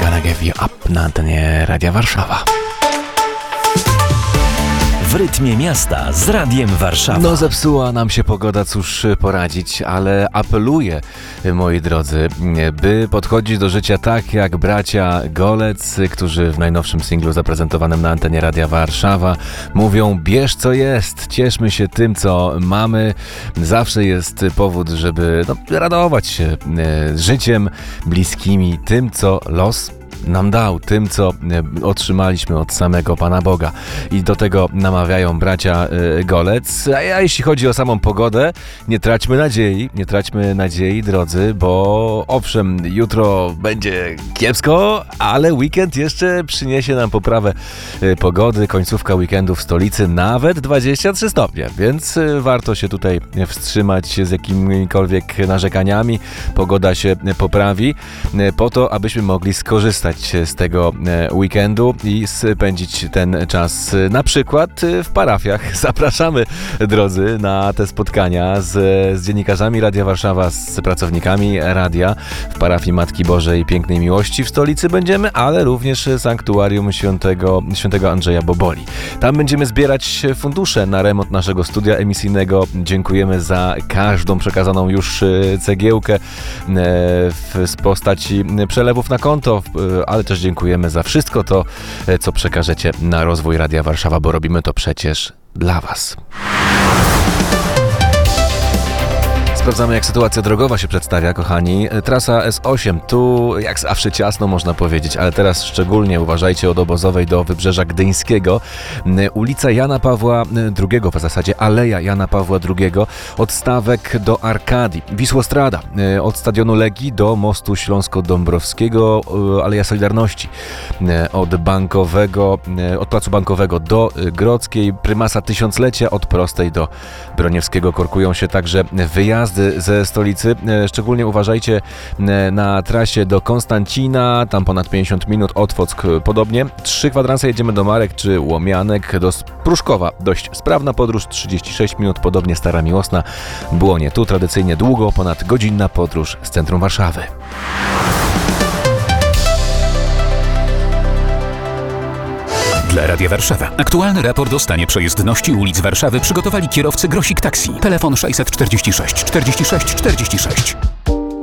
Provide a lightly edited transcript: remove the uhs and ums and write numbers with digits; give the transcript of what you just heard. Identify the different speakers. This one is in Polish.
Speaker 1: Gonna Give You Up na antenie Radia Warszawa.
Speaker 2: W rytmie miasta z Radiem Warszawa.
Speaker 1: No zepsuła nam się pogoda, cóż poradzić, ale apeluję, moi drodzy, by podchodzić do życia tak jak bracia Golec, którzy w najnowszym singlu zaprezentowanym na antenie Radia Warszawa mówią: bierz co jest, cieszmy się tym co mamy. Zawsze jest powód, żeby radować się życiem, bliskimi, tym co los nam dał, tym co otrzymaliśmy od samego Pana Boga. I do tego namawiają bracia Golec. A jeśli chodzi o samą pogodę, nie traćmy nadziei, drodzy, bo owszem, jutro będzie kiepsko, ale weekend jeszcze przyniesie nam poprawę pogody. Końcówka weekendu w stolicy nawet 23 stopnie, więc warto się tutaj wstrzymać z jakimikolwiek narzekaniami. Pogoda się poprawi po to, abyśmy mogli skorzystać z tego weekendu i spędzić ten czas na przykład w parafiach. Zapraszamy, drodzy, na te spotkania z dziennikarzami Radia Warszawa, z pracownikami radia. W parafii Matki Bożej Pięknej Miłości w stolicy będziemy, ale również sanktuarium świętego Andrzeja Boboli. Tam będziemy zbierać fundusze na remont naszego studia emisyjnego. Dziękujemy za każdą przekazaną już cegiełkę w postaci przelewów na konto, ale też dziękujemy za wszystko to, co przekażecie na rozwój Radia Warszawa, bo robimy to przecież dla Was. Sprawdzamy, jak sytuacja drogowa się przedstawia, kochani. Trasa S8, tu jak zawsze ciasno, można powiedzieć, ale teraz szczególnie uważajcie od Obozowej do Wybrzeża Gdyńskiego. Ulica Jana Pawła II, w zasadzie Aleja Jana Pawła II, od Stawek do Arkadii. Wisłostrada, od Stadionu Legii do Mostu Śląsko-Dąbrowskiego, Aleja Solidarności. Od Placu Bankowego do Grodzkiej. Prymasa Tysiąclecia, od Prostej do Broniewskiego. Korkują się także wyjazdy ze stolicy. Szczególnie uważajcie na trasie do Konstancina, tam ponad 50 minut, Otwock podobnie. 3 kwadranse jedziemy do Marek czy Łomianek, do Pruszkowa dość sprawna podróż, 36 minut, podobnie Stara Miłosna, Błonie. Tu tradycyjnie długo, ponad godzinna podróż z centrum Warszawy.
Speaker 3: Dla Radia Warszawa. Aktualny raport o stanie przejezdności ulic Warszawy przygotowali kierowcy Grosik Taxi. Telefon 646 46 46.